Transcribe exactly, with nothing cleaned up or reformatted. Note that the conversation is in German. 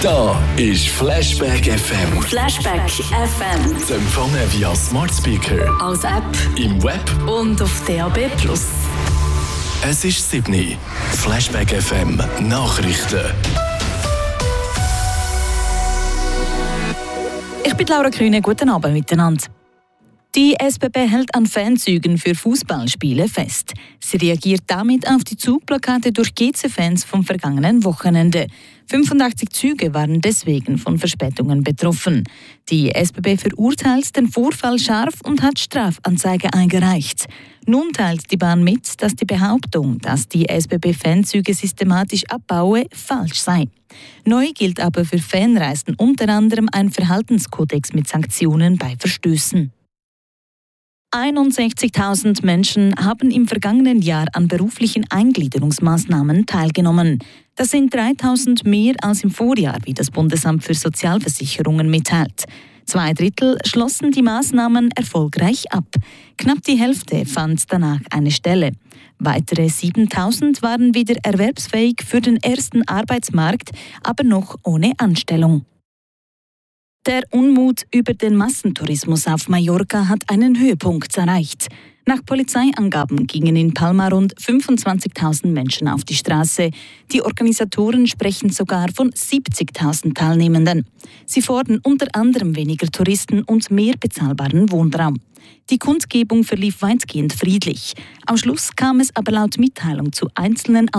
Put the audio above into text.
Da ist Flashback F M. Flashback F M. Zu empfangen via Smart Speaker, Als App im Web und auf D A B plus. Es ist sieben. Flashback F M Nachrichten. Ich bin Laura Kühne, guten Abend miteinander. Die S B B hält an Fanzügen für Fußballspiele fest. Sie reagiert damit auf die Zugplakate durch G C-Fans vom vergangenen Wochenende. fünfundachtzig Züge waren deswegen von Verspätungen betroffen. Die S B B verurteilt den Vorfall scharf und hat Strafanzeige eingereicht. Nun teilt die Bahn mit, dass die Behauptung, dass die S B B Fanzüge systematisch abbaue, falsch sei. Neu gilt aber für Fanreisen unter anderem ein Verhaltenskodex mit Sanktionen bei Verstößen. einundsechzigtausend Menschen haben im vergangenen Jahr an beruflichen Eingliederungsmaßnahmen teilgenommen. Das sind dreitausend mehr als im Vorjahr, wie das Bundesamt für Sozialversicherungen mitteilt. Zwei Drittel schlossen die Maßnahmen erfolgreich ab. Knapp die Hälfte fand danach eine Stelle. Weitere siebentausend waren wieder erwerbsfähig für den ersten Arbeitsmarkt, aber noch ohne Anstellung. Der Unmut über den Massentourismus auf Mallorca hat einen Höhepunkt erreicht. Nach Polizeiangaben gingen in Palma rund fünfundzwanzigtausend Menschen auf die Straße. Die Organisatoren sprechen sogar von siebzigtausend Teilnehmenden. Sie fordern unter anderem weniger Touristen und mehr bezahlbaren Wohnraum. Die Kundgebung verlief weitgehend friedlich. Am Schluss kam es aber laut Mitteilung zu einzelnen